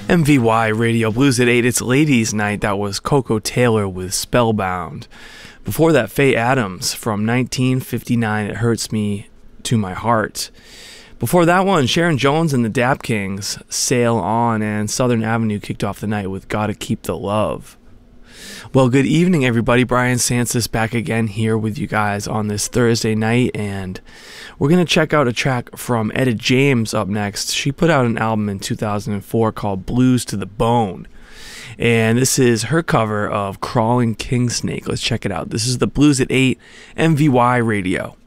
MVY Radio Blues at 8. It's Ladies Night. That was Coco Taylor with Spellbound. Before that, Faye Adams from 1959, It Hurts Me to My Heart. Before that one, Sharon Jones and the Dap Kings, Sail On, and Southern Avenue kicked off the night with Gotta Keep the Love. Well, good evening, everybody. Brian Sansis back again here with you guys on this Thursday night, and we're going to check out a track from Etta James up next. She put out an album in 2004 called Blues to the Bone, and this is her cover of Crawling King Snake. Let's check it out. This is the Blues at 8 MVY Radio.